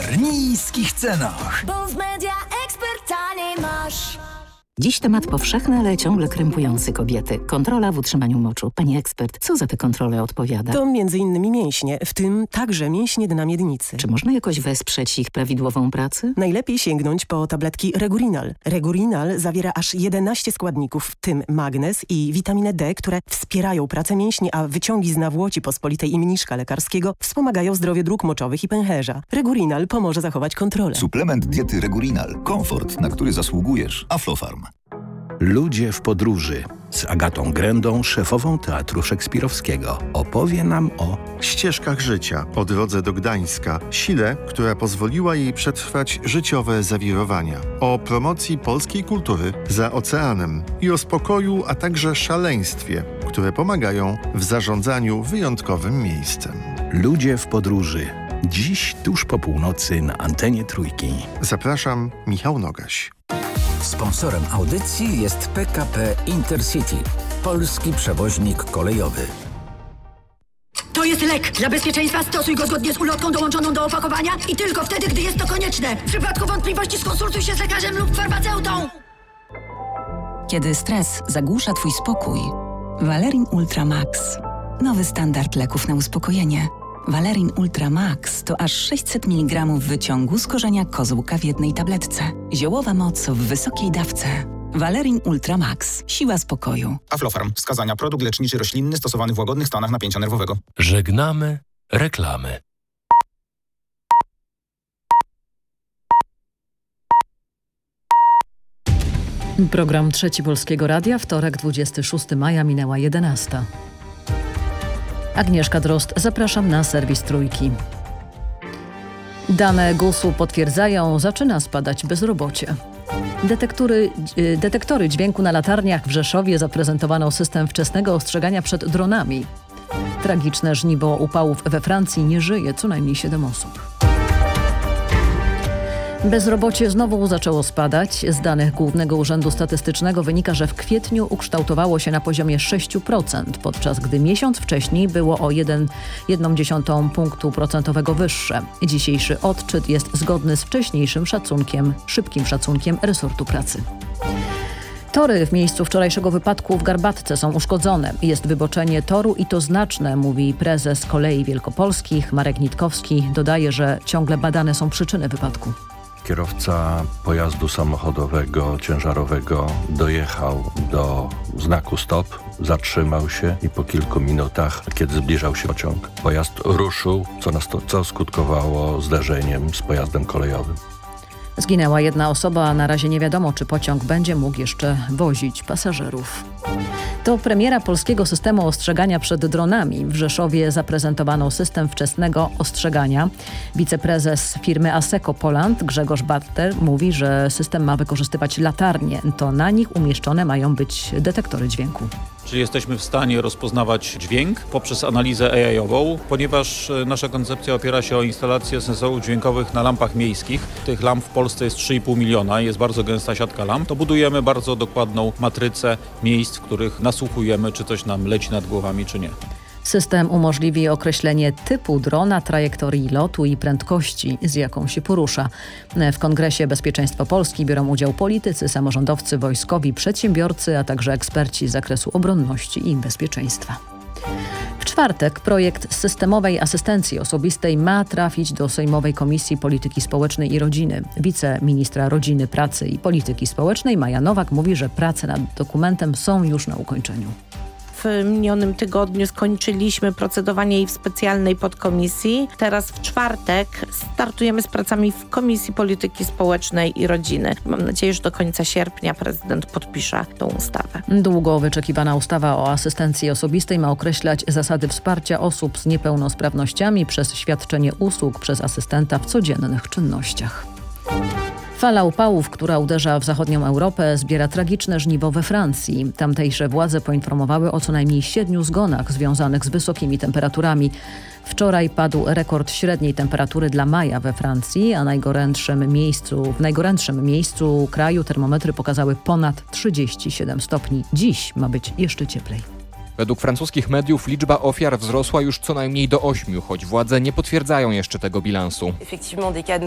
super niskich cenach. Bo w Media Expert taniej masz. Dziś temat powszechny, ale ciągle krępujący kobiety. Kontrola w utrzymaniu moczu. Pani ekspert, co za tę kontrolę odpowiada? To m.in. mięśnie, w tym także mięśnie dna miednicy. Czy można jakoś wesprzeć ich prawidłową pracę? Najlepiej sięgnąć po tabletki Regurinal. Regurinal zawiera aż 11 składników, w tym magnez i witaminę D, które wspierają pracę mięśni, a wyciągi z nawłoci pospolitej i mniszka lekarskiego wspomagają zdrowie dróg moczowych i pęcherza. Regurinal pomoże zachować kontrolę. Suplement diety Regurinal. Komfort, na który zasługujesz. Aflofarm. Ludzie w podróży z Agatą Grędą, szefową Teatru Szekspirowskiego. Opowie nam o ścieżkach życia, o drodze do Gdańska, sile, która pozwoliła jej przetrwać życiowe zawirowania, o promocji polskiej kultury za oceanem i o spokoju, a także szaleństwie, które pomagają w zarządzaniu wyjątkowym miejscem. Ludzie w podróży. Dziś tuż po północy na antenie Trójki. Zapraszam, Michał Nogaś. Sponsorem audycji jest PKP Intercity, polski przewoźnik kolejowy. To jest lek. Dla bezpieczeństwa stosuj go zgodnie z ulotką dołączoną do opakowania i tylko wtedy, gdy jest to konieczne. W przypadku wątpliwości skonsultuj się z lekarzem lub farmaceutą. Kiedy stres zagłusza Twój spokój, Valerin Ultra Max. Nowy standard leków na uspokojenie. Valerin Ultra Max to aż 600 mg wyciągu z korzenia kozłka w jednej tabletce. Ziołowa moc w wysokiej dawce. Valerin Ultra Max. Siła spokoju. Aflofarm. Wskazania. Produkt leczniczy roślinny stosowany w łagodnych stanach napięcia nerwowego. Żegnamy reklamy. Program Trzeci Polskiego Radia, wtorek 26 maja, minęła 11. Agnieszka Drozd, zapraszam na serwis Trójki. Dane GUS-u potwierdzają, zaczyna spadać bezrobocie. Detektory dźwięku na latarniach w Rzeszowie zaprezentowano system wczesnego ostrzegania przed dronami. Tragiczne żniwo upałów we Francji, nie żyje co najmniej 7 osób. Bezrobocie znowu zaczęło spadać. Z danych Głównego Urzędu Statystycznego wynika, że w kwietniu ukształtowało się na poziomie 6%, podczas gdy miesiąc wcześniej było o 1,1 punktu procentowego wyższe. Dzisiejszy odczyt jest zgodny z wcześniejszym szybkim szacunkiem resortu pracy. Tory w miejscu wczorajszego wypadku w Garbatce są uszkodzone. Jest wyboczenie toru i to znaczne, mówi prezes Kolei Wielkopolskich Marek Nitkowski. Dodaje, że ciągle badane są przyczyny wypadku. Kierowca pojazdu samochodowego, ciężarowego dojechał do znaku stop, zatrzymał się i po kilku minutach, kiedy zbliżał się pociąg, pojazd ruszył, co skutkowało zderzeniem z pojazdem kolejowym. Zginęła jedna osoba, a na razie nie wiadomo, czy pociąg będzie mógł jeszcze wozić pasażerów. To premiera polskiego systemu ostrzegania przed dronami. W Rzeszowie zaprezentowano system wczesnego ostrzegania. Wiceprezes firmy Asseco Poland Grzegorz Barter mówi, że system ma wykorzystywać latarnie. To na nich umieszczone mają być detektory dźwięku. Czyli jesteśmy w stanie rozpoznawać dźwięk poprzez analizę AI-ową, ponieważ nasza koncepcja opiera się o instalacje sensorów dźwiękowych na lampach miejskich. Tych lamp w Polsce jest 3,5 miliona, jest bardzo gęsta siatka lamp. To budujemy bardzo dokładną matrycę miejsc, w których nasłuchujemy, czy coś nam leci nad głowami, czy nie. System umożliwi określenie typu drona, trajektorii lotu i prędkości, z jaką się porusza. W Kongresie Bezpieczeństwo Polski biorą udział politycy, samorządowcy, wojskowi, przedsiębiorcy, a także eksperci z zakresu obronności i bezpieczeństwa. W czwartek projekt systemowej asystencji osobistej ma trafić do Sejmowej Komisji Polityki Społecznej i Rodziny. Wiceministra Rodziny, Pracy i Polityki Społecznej Maja Nowak mówi, że prace nad dokumentem są już na ukończeniu. W minionym tygodniu skończyliśmy procedowanie jej w specjalnej podkomisji. Teraz w czwartek startujemy z pracami w Komisji Polityki Społecznej i Rodziny. Mam nadzieję, że do końca sierpnia prezydent podpisze tą ustawę. Długo wyczekiwana ustawa o asystencji osobistej ma określać zasady wsparcia osób z niepełnosprawnościami przez świadczenie usług przez asystenta w codziennych czynnościach. Fala upałów, która uderza w zachodnią Europę, zbiera tragiczne żniwo we Francji. Tamtejsze władze poinformowały o co najmniej 7 zgonach związanych z wysokimi temperaturami. Wczoraj padł rekord średniej temperatury dla maja we Francji, a w najgorętszym miejscu kraju termometry pokazały ponad 37 stopni. Dziś ma być jeszcze cieplej. Według francuskich mediów liczba ofiar wzrosła już co najmniej do 8, choć władze nie potwierdzają jeszcze tego bilansu.